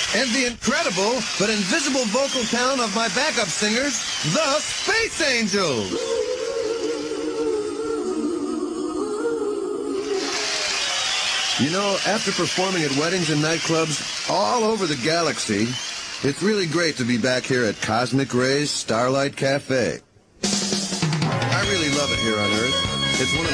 and the incredible but invisible vocal talent of my backup singers, the Space Angels. You know, after performing at weddings and nightclubs all over the galaxy, it's really great to be back here at Cosmic Ray's Starlight Cafe. I really love it here on Earth. It's one of